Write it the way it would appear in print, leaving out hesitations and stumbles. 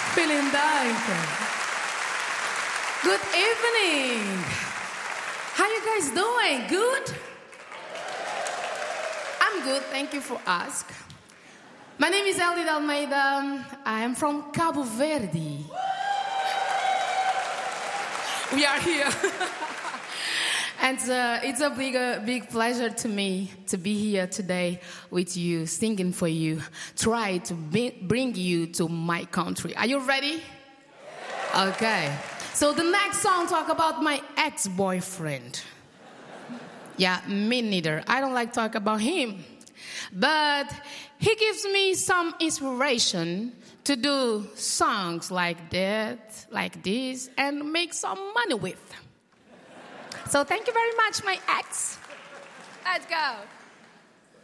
Vielen Dank. Good evening. How you guys doing? Good? I'm good. Thank you for asking. My name is Elida Almeida. I am from Cabo Verde. We are here. And it's a big pleasure to me to be here today with you, singing for you, try to bring you to my country. Are you ready? Okay. So the next song talk about my ex-boyfriend. Yeah, me neither. I don't like talk about him. But he gives me some inspiration to do songs like that, like this, and make some money with. So thank you very much, my ex. Let's go.